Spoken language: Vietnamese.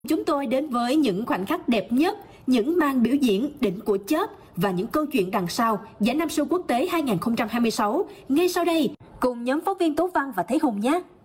Chúng tôi đến với những khoảnh khắc đẹp nhất, những màn biểu diễn đỉnh của chớp và những câu chuyện đằng sau giải Nam Show Quốc tế 2026 ngay sau đây cùng nhóm phóng viên Tố Văn và Thế Hùng nhé.